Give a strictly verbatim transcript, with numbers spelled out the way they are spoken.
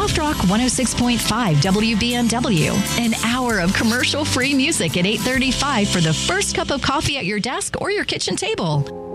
South Rock one oh six point five W B N W. An hour of commercial-free music at eight thirty-five for the first cup of coffee at your desk or your kitchen table.